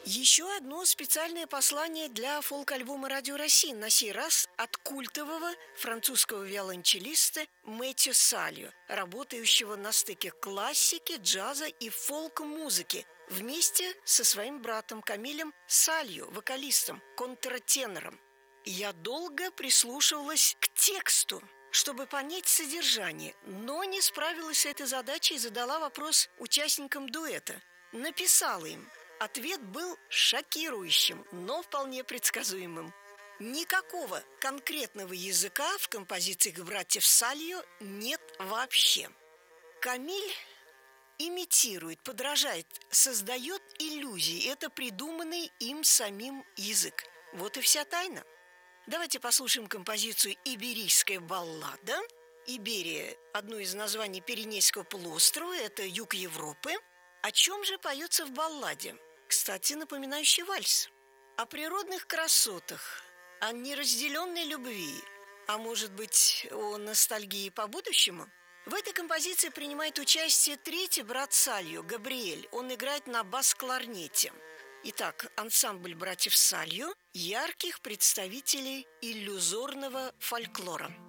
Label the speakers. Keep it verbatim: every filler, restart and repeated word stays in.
Speaker 1: Еще одно специальное послание для фолк-альбома «Радио России», на сей раз от культового французского виолончелиста Мэтью Сальо, работающего на стыке классики, джаза и фолк-музыки, вместе со своим братом Камилем Сальо, вокалистом, контртенором. Я долго прислушивалась к тексту, чтобы понять содержание, но не справилась с этой задачей и задала вопрос участникам дуэта. Написала им. Ответ был шокирующим, но вполне предсказуемым. Никакого конкретного языка в композициях братьев Сальо нет вообще. Камиль имитирует, подражает, создает иллюзии. Это придуманный им самим язык. Вот и вся тайна. Давайте послушаем композицию «Иберийская баллада». Иберия – одно из названий Пиренейского полуострова, это юг Европы. О чем же поется в балладе? Кстати, напоминающий вальс. О природных красотах, о неразделенной любви, а может быть, о ностальгии по будущему? В этой композиции принимает участие третий брат Сальо, Габриэль. Он играет на бас-кларнете. Итак, ансамбль братьев Сальо – ярких представителей иллюзорного фольклора.